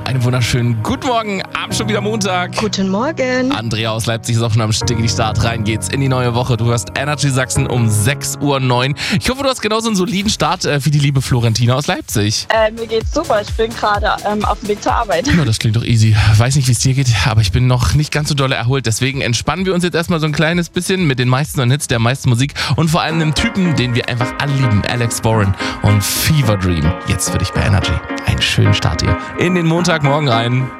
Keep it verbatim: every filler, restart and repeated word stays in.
Einen wunderschönen guten Morgen, abends schon wieder Montag. Guten Morgen. Andrea aus Leipzig ist auch schon am Start. Rein geht's in die neue Woche. Du hörst Energy Sachsen um sechs Uhr neun. Ich hoffe, du hast genauso einen soliden Start äh, wie die liebe Florentina aus Leipzig. Äh, mir geht's super. Ich bin gerade ähm, auf dem Weg zur Arbeit. Ja, das klingt doch easy. Weiß nicht, wie es dir geht, aber ich bin noch nicht ganz so dolle erholt. Deswegen entspannen wir uns jetzt erstmal so ein kleines bisschen mit den meisten Hits, der meisten Musik und vor allem einem Typen, den wir einfach alle lieben, Alex Warren und Fever Dream. Jetzt für dich bei Energy. Einen schönen Start hier in den Montagmorgen rein.